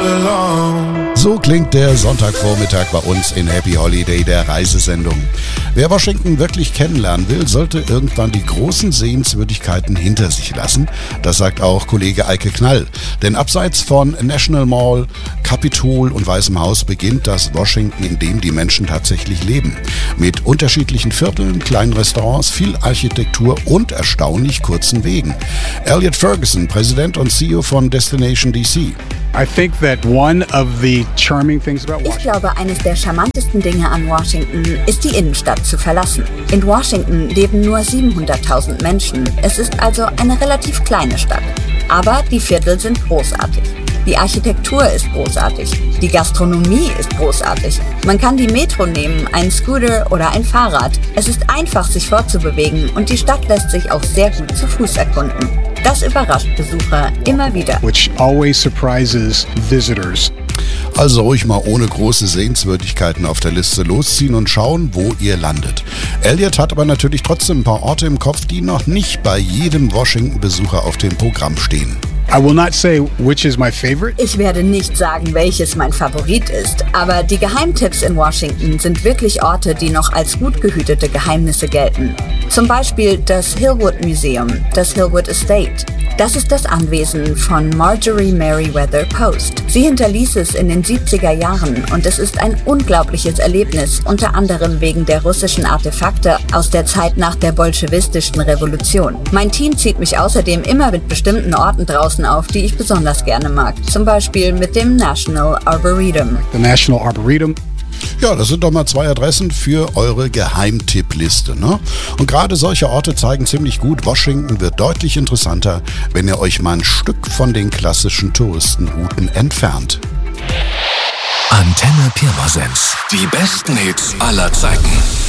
belong. So klingt der Sonntagvormittag bei uns in Happy Holiday, der Reisesendung. Wer Washington wirklich kennenlernen will, sollte irgendwann die großen Sehenswürdigkeiten hinter sich lassen. Das sagt auch Kollege Eike Knall. Denn abseits von National Mall, Capitol und Weißem Haus beginnt das Washington, in dem die Menschen tatsächlich leben. Mit unterschiedlichen Vierteln, kleinen Restaurants, viel Architektur und erstaunlich kurzen Wegen. Elliot Ferguson, Präsident und CEO von Destination DC. Ich glaube, eines der charmantesten Dinge an Washington ist die Innenstadt zu verlassen. In Washington leben nur 700.000 Menschen. Es ist also eine relativ kleine Stadt. Aber die Viertel sind großartig. Die Architektur ist großartig. Die Gastronomie ist großartig. Man kann die Metro nehmen, einen Scooter oder ein Fahrrad. Es ist einfach, sich fortzubewegen und die Stadt lässt sich auch sehr gut zu Fuß erkunden. Das überrascht Besucher immer wieder. Which always surprises visitors. Also ruhig mal ohne große Sehenswürdigkeiten auf der Liste losziehen und schauen, wo ihr landet. Elliot hat aber natürlich trotzdem ein paar Orte im Kopf, die noch nicht bei jedem Washington-Besucher auf dem Programm stehen. I will not say which is my favorite. Ich werde nicht sagen, welches mein Favorit ist, aber die Geheimtipps in Washington sind wirklich Orte, die noch als gut gehütete Geheimnisse gelten. Zum Beispiel das Hillwood Museum, das Hillwood Estate. Das ist das Anwesen von Marjorie Merriweather Post. Sie hinterließ es in den 70er Jahren und es ist ein unglaubliches Erlebnis, unter anderem wegen der russischen Artefakte aus der Zeit nach der bolschewistischen Revolution. Mein Team zieht mich außerdem immer mit bestimmten Orten draußen auf, die ich besonders gerne mag. Zum Beispiel mit dem National Arboretum. The National Arboretum. Ja, das sind doch mal 2 Adressen für eure Geheimtippliste, ne? Und gerade solche Orte zeigen ziemlich gut, Washington wird deutlich interessanter, wenn ihr euch mal ein Stück von den klassischen Touristenrouten entfernt. Antenne Pirmasens. Die besten Hits aller Zeiten.